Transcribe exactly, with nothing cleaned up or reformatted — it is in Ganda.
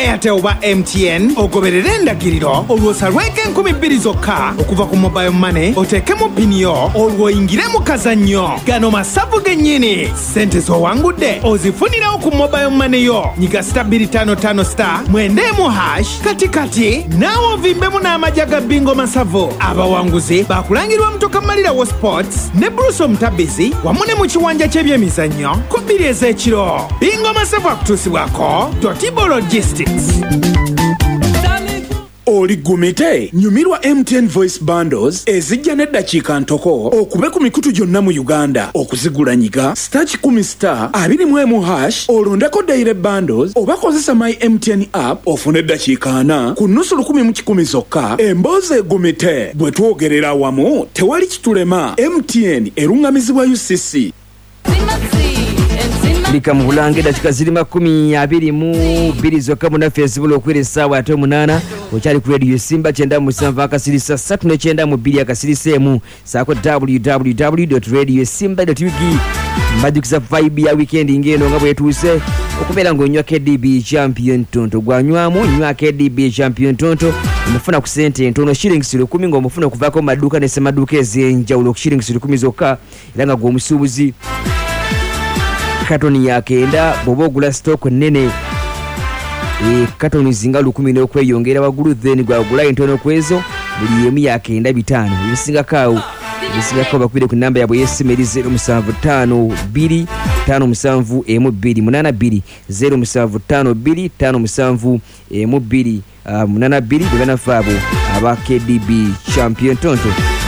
Airtel oba M T N ogoberere endagiriro olwosalweko enkumi bbiri zokka okuva ku mobile money oteekemu pini yo olwoyingire mu kazannyo. Gano masavu gennyini sente z'owangudde ozifunirawo ku mobile money yo. Nyiga star bbiri ttaano ttaano star mwenda emu hash kati kati naawe ovimbemu n'amajja ga bingo masavu. Abawanguzi bakulangirwa Mutoka Malirawo Sports ne Bruce Omutabbizi wamu ne mu kiwanja ky'ebyemizannyo ku bbiri ez'ekiro. Bingo masavu akutuusibwako Totibo Logistics. Oli gumite nyumirwa M T N Voice Bundles ezijja n'eddakiika ntoko okube ku mikutu gyonna mu Uganda. Okuzigula nyiga star kikumi star abiri mu emu hash olondeko daily bundles oba kozesa my M T N app ofune eddakiika ana ku nnusu lukumi mu kikumi zokka. Emboozi egumite bwe twogerera awamu tewali kitulema. M T N erungamizibwa U C C. Lika mu Bulange dakika ziri makumi abiri mu bbiri zokka mu Facebook okwera essaawa ate omunaana okyali ku Radio Simba kyenda mu musanvu akasirisa ssatu n'ekyenda mu bbiri akasirisa emu saako w w w dot radio simba dot u g. Mbajjukiza vibe ya weekend ng'eno nga bwetuuse okubeera ng'onywa K D B Champion Tonto. Gwanywamu nywa K D B Champion Tonto omufuna ku ssente entono shillings lukumi ng'omufuna okuvaako mu maduuka ne ssemaduuka ez'enjawulo ku shillings lukumi zokka era nga gw'omusuubuzi. Katoni ya kenda bobo gula stock nene e katoni zinga lukumi n'okweyongera waggulu then gwagula entono kwezo buli emu ya kenda bitano ebisinga kawo ebisinga kawo bakubire ku namba yabwe y'essimu eri zero musanvu ttaano bbiri ttaano musanvu emu bbiri munaana bbiri zero musanvu ttaano bbiri ttaano musanvu emu bbiri munaana bbiri bwe banafa abo aba K D B Champion Tonto.